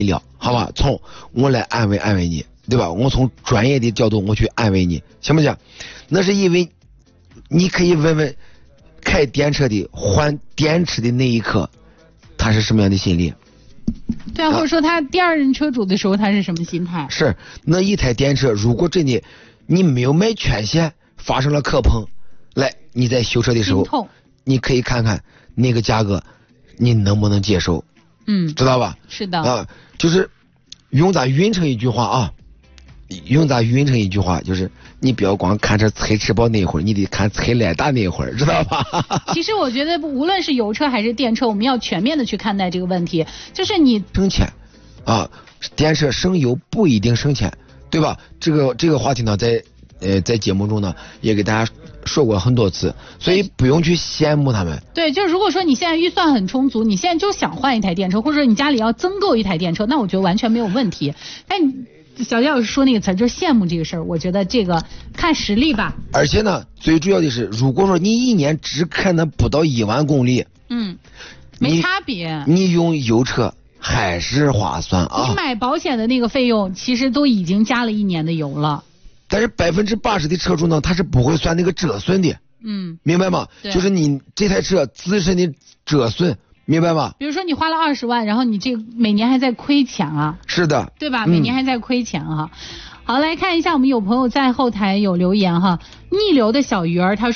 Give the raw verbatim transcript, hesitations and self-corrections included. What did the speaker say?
聊，好吧？从我来安慰安慰你，对吧？我从专业的角度我去安慰你，行不行？那是因为你可以问问开电车的换电池的那一刻，他是什么样的心理？ 对啊，或者说他第二任车主的时候他是什么心态？ 是那一台电车，如果真的你没有买全险，发生了磕碰，来你在修车的时候，你可以看看那个价格，你能不能接受？ 嗯， 知道吧？ 是的啊，就是用咱匀成一句话啊，用咱匀成一句话，就是你不要光看着踩吃饱那一会儿，你得看踩来大那一会儿，知道吧？ 其实我觉得无论是油车还是电车，我们要全面的去看待这个问题。就是你省钱啊，电车省油不一定省钱，对吧？这个这个话题呢，在呃在节目中呢也给大家说过很多次，所以不用去羡慕他们。 对，就是如果说你现在预算很充足，你现在就想换一台电车，或者说你家里要增购一台电车，那我觉得完全没有问题。但小教老师说那个词就是羡慕这个事儿，我觉得这个看实力吧。 而且呢，最主要的是，如果说你一年只开那不到一万公里， 嗯，没差别， 你用油车还是划算啊。 你买保险的那个费用，其实都已经加了一年的油了。 但是百分之八十的车主呢，他是不会算那个折损的， 嗯， 明白吗？就是你这台车自身的折损。明白吗？ 比如说你花了二十万，然后你这每年还在亏钱啊？ 是的， 对吧？每年还在亏钱哈、啊嗯。好，来看一下，我们有朋友在后台有留言哈，逆流的小鱼儿他说。